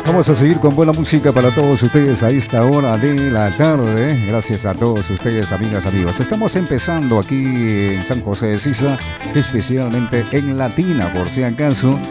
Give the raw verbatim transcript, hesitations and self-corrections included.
Vamos a seguir con buena música para todos ustedes a esta hora de la tarde. Gracias a todos ustedes, amigas, amigos. Estamos empezando aquí en San José de Sisa, especialmente en Latina, por si acaso.